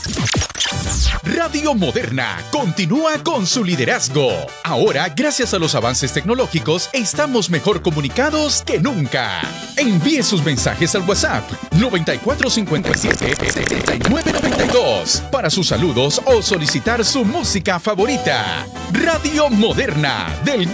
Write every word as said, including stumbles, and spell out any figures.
Radio Moderna continúa con su liderazgo. Ahora, gracias a los avances tecnológicos, estamos mejor comunicados que nunca. Envíe sus mensajes al WhatsApp noventa y cuatro cincuenta y siete setenta y nueve noventa y dos para sus saludos o solicitar su música favorita. Radio Moderna del